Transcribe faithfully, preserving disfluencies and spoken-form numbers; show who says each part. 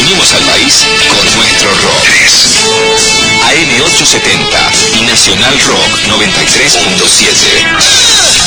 Speaker 1: Unimos al país con nuestro rock. A M ochocientos setenta y Nacional Rock noventa y tres punto siete.